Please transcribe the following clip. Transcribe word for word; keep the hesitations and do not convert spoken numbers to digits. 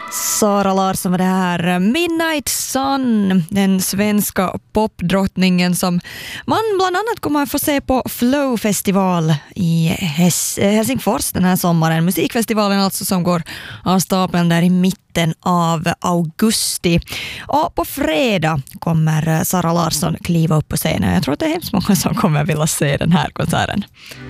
Sara Larsson var det här. Midnight Sun, den svenska popdrottningen som man bland annat kommer att få se på Flow Festival i Helsingfors den här sommaren. Musikfestivalen alltså som går av stapeln där i mitten av augusti. Och på fredag kommer Sara Larsson kliva upp på scenen. Jag tror att det är hemskt många som kommer vilja se den här konserten.